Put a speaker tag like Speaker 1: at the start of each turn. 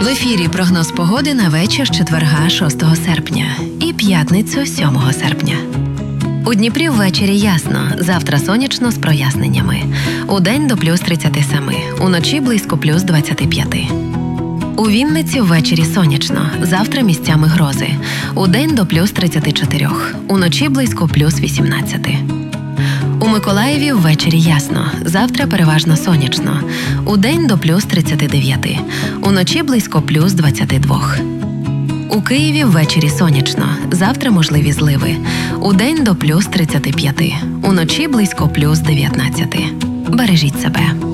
Speaker 1: В ефірі прогноз погоди на вечір четверга 6 серпня і п'ятницю 7 серпня. У Дніпрі ввечері ясно, завтра сонячно з проясненнями. Удень до плюс 37, уночі близько плюс 25. У Вінниці ввечері сонячно, завтра місцями грози. Удень до плюс 34, уночі близько плюс 18. У Миколаєві ввечері ясно, завтра переважно сонячно. Удень до плюс 39, уночі близько плюс 22. У Києві ввечері сонячно, завтра можливі зливи. Удень до плюс 35, уночі близько плюс 19. Бережіть себе.